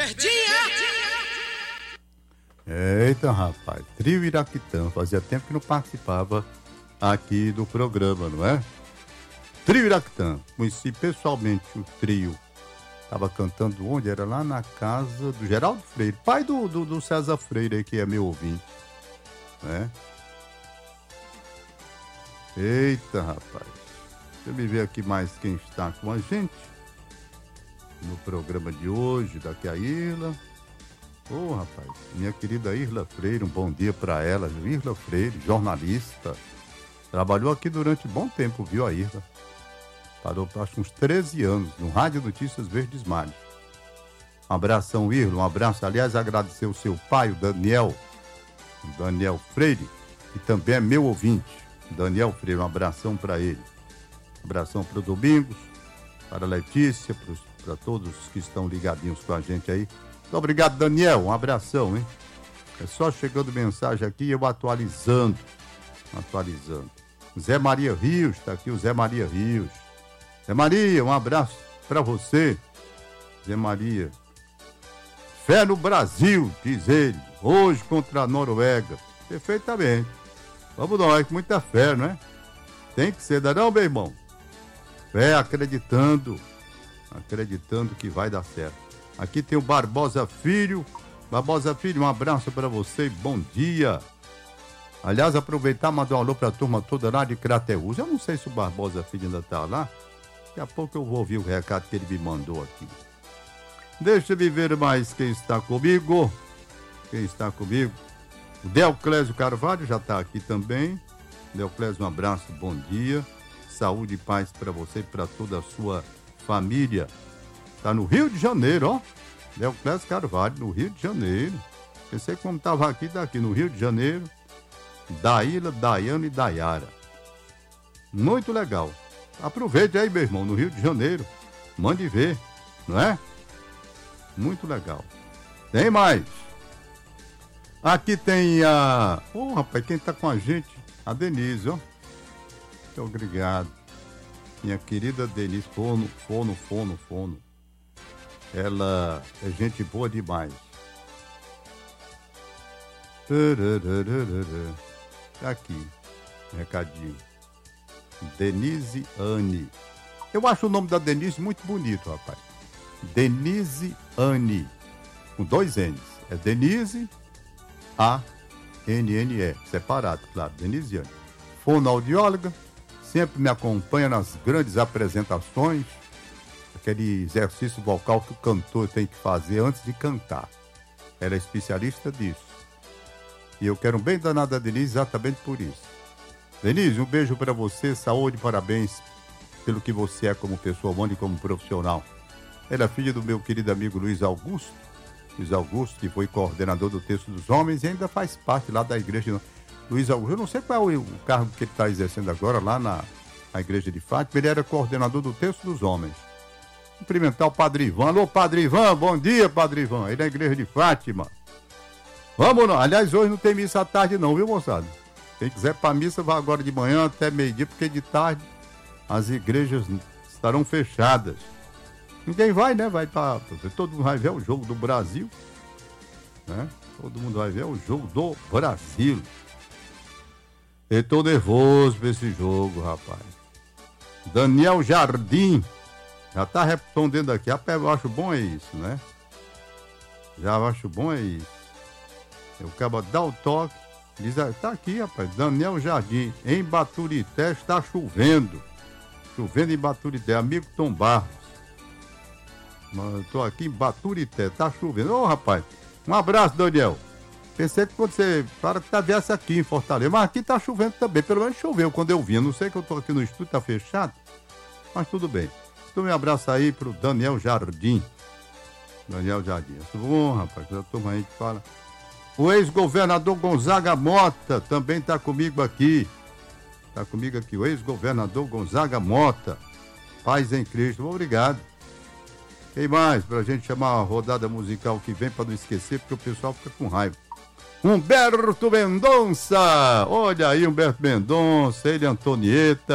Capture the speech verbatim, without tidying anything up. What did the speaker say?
Verdinha! Eita, rapaz, trio Iraquitã, fazia tempo que não participava aqui do programa, não é? Trio Iraquitã, conheci pessoalmente o trio, estava cantando onde? Era lá na casa do Geraldo Freire, pai do, do, do César Freire aí, que é meu ouvinte, né? Eita, rapaz, deixa eu ver aqui mais quem está com a gente no programa de hoje, daqui a Irla. Ô, oh, rapaz, minha querida Irla Freire, um bom dia pra ela. Irla Freire, jornalista. Trabalhou aqui durante um bom tempo, viu, a Irla? Parou, acho, uns treze anos, no Rádio Notícias Verdes Mares. Um abração, Irla, um abraço. Aliás, agradecer o seu pai, o Daniel, o Daniel Freire, que também é meu ouvinte. Daniel Freire, um abração pra ele. Um abração pro Domingos, para a Letícia, para todos que estão ligadinhos com a gente aí. Muito obrigado, Daniel. Um abração, hein? É só chegando mensagem aqui e eu atualizando. Atualizando. Zé Maria Rios, tá aqui o Zé Maria Rios. Zé Maria, um abraço pra você. Zé Maria. Fé no Brasil, diz ele. Hoje contra a Noruega. Perfeitamente. Vamos nós, com muita fé, não é? Tem que ser, não, meu irmão? Fé, acreditando. Acreditando que vai dar certo. Aqui tem o Barbosa Filho. Barbosa Filho, um abraço para você e bom dia. Aliás, aproveitar e mandar um alô para a turma toda lá de Crateús. Eu não sei se o Barbosa Filho ainda está lá. Daqui a pouco eu vou ouvir o recado que ele me mandou aqui. Deixa eu ver mais quem está comigo. Quem está comigo? O Deoclésio Carvalho já está aqui também. Deoclésio, um abraço, bom dia. Saúde e paz para você e para toda a sua família. Tá no Rio de Janeiro, ó. Deoclésio Carvalho, no Rio de Janeiro. Pensei que como tava aqui, daqui no Rio de Janeiro. Daíla, Daiane e Dayara. Muito legal. Aproveite aí, meu irmão, no Rio de Janeiro. Mande ver, não é? Muito legal. Tem mais. Aqui tem a... Ô, oh, rapaz, quem tá com a gente? A Denise, ó. Muito obrigado. Minha querida Denise, fono, fono, fono, fono. Ela é gente boa demais. Tá aqui, recadinho. Denise Anne. Eu acho o nome da Denise muito bonito, rapaz. Denise Anne. Com dois N's. É Denise A N N E. Separado, claro. Denise Anne. Fonoaudióloga. Sempre me acompanha nas grandes apresentações. Aquele exercício vocal que o cantor tem que fazer antes de cantar. Ela é especialista disso. E eu quero um bem danado a Denise exatamente por isso. Denise, um beijo para você, saúde e parabéns pelo que você é como pessoa humana e como profissional. Ela é filha do meu querido amigo Luiz Augusto. Luiz Augusto, que foi coordenador do Texto dos Homens e ainda faz parte lá da igreja. Luiz Augusto, eu não sei qual é o, o cargo que ele está exercendo agora lá na, na igreja de Fátima. Ele era coordenador do Texto dos Homens. Cumprimentar o Padre Ivan. Alô, Padre Ivan, bom dia, Padre Ivan. Ele é da igreja de Fátima. Vamos lá. Aliás, hoje não tem missa à tarde não, viu, moçada? Quem quiser para missa, vai agora de manhã até meio-dia, porque de tarde as igrejas estarão fechadas. Ninguém vai, né? Vai pra, todo mundo vai ver o jogo do Brasil, né? Todo mundo vai ver o jogo do Brasil. Eu tô nervoso pra esse jogo, rapaz. Daniel Jardim já tá respondendo aqui. Eu acho bom é isso, né? Já acho bom é isso. Eu acabo de dar o toque. Diz, tá aqui, rapaz. Daniel Jardim, em Baturité está chovendo. Chovendo em Baturité. Amigo Tom Barros. Mas eu tô aqui em Baturité, tá chovendo. Ô, rapaz, um abraço, Daniel. Pensei que quando você para que tá viesse aqui em Fortaleza, mas aqui tá chovendo também. Pelo menos choveu quando eu vim. Eu não sei que eu tô aqui no estúdio, tá fechado. Mas tudo bem. Então, um abraço aí pro Daniel Jardim. Daniel Jardim. Bom, rapaz, a turma aí que fala. O ex-governador Gonzaga Mota também tá comigo aqui. Tá comigo aqui, o ex-governador Gonzaga Mota. Paz em Cristo. Obrigado. Quem mais? Pra gente chamar a rodada musical que vem pra não esquecer, porque o pessoal fica com raiva. Humberto Mendonça! Olha aí, Humberto Mendonça, ele, Antonieta.